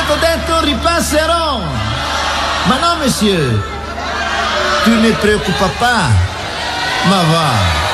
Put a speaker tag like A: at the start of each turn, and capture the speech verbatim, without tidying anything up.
A: t'ho detto ripasserò. Ma no, monsieur, tu ne preoccupa pas. Ma va.